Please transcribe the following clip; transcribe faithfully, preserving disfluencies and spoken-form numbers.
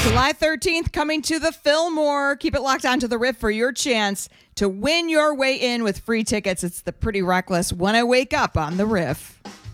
July thirteenth, coming to the Fillmore. Keep it locked on to the Riff for your chance to win your way in with free tickets. It's the Pretty Reckless When I Wake Up on the Riff.